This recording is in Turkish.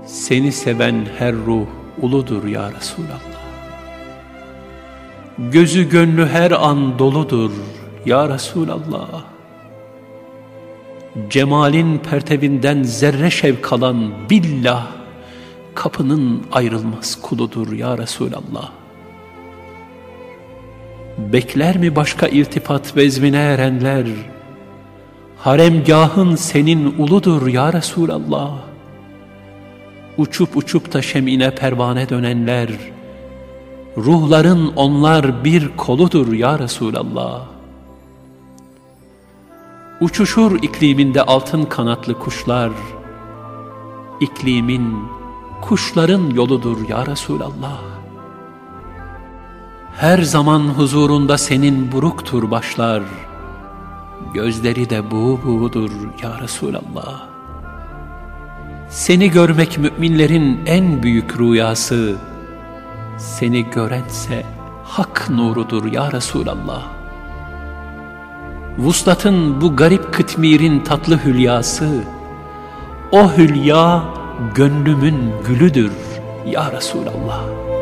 Seni seven her ruh uludur ya Resulallah. Gözü gönlü her an doludur ya Resulallah. Cemalin pertevinden zerre şevk alan billah, kapının ayrılmaz kuludur ya Resulallah. Bekler mi başka irtifat vezmine erenler? Haremgahın senin uludur ya Resulallah. Uçup uçup da şemine pervane dönenler, ruhların onlar bir koludur ya Resulallah. Uçuşur ikliminde altın kanatlı kuşlar, iklimin, kuşların yoludur ya Resulallah. Her zaman huzurunda senin buruktur başlar, gözleri de buğu buğudur ya Resulallah. Seni görmek müminlerin en büyük rüyası, seni görense hak nurudur ya Resulallah. Vuslatın bu garip kıtmirin tatlı hülyası, o hülya gönlümün gülüdür ya Resulallah.